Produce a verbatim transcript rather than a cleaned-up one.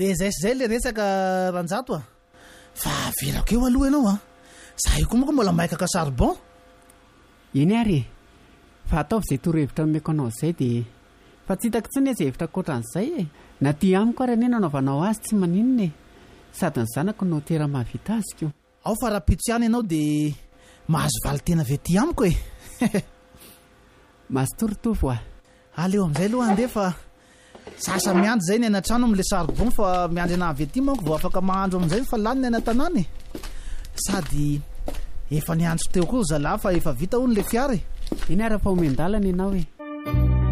dia zay sy zay le resaka ranjato a fa verako eo aloha ianao a za io koa moa ko mbola maikaka charbon eny ary fa ataovy izay torohevitra nomeko anao izay dia fa tsy hitako tsiny izay hevitra koatran'izay e na ty amiko ary anie nanaovanao azy tsy maninona e sady ny zanako no tera mahavita azy ko ao fa raha pitsiana ianao dia mahazo valy tena ve ty amiko e masitorotovo a aleo amin'izay aloha andeha fa sasa miandry zay ny anatrano amin'ilay charbon fa miandry anahy avy aty manko vao afaka mahandro amin'izay fa lany ny anatanany e sady efa niandro teo koa zalahy fa efa vita hono le fiara e eny ara fa omendalana ianao e